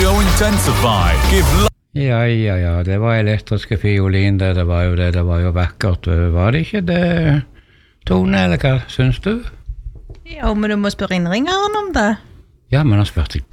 audio intensified. Give Ja, det var elektriske fiolin, det var jo det, det var jo vakkert. Var det ikke det, Tone, eller hva synes du? Ja, men du må spørre innringeren om det. Ja, men han spurte ikke